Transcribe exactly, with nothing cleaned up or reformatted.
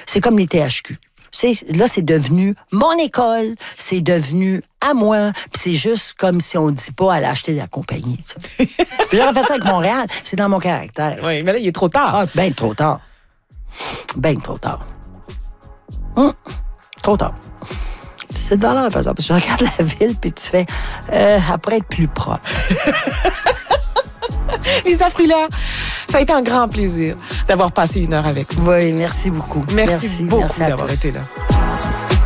C'est comme les T H Q. C'est, là, c'est devenu mon école, c'est devenu à moi, puis c'est juste comme si on ne dit pas aller acheter de la compagnie. J'aurais fait ça avec Montréal, c'est dans mon caractère. Oui, mais là, il est trop tard. Ah, ben trop tard. Ben trop tard. Hum, trop tard. C'est de valeur, par exemple, parce que tu regardes la ville, puis tu fais, euh, après être plus propre. Lisa Fruland, ça a été un grand plaisir d'avoir passé une heure avec vous. Oui, merci beaucoup. Merci, merci beaucoup merci à d'avoir tous. été là.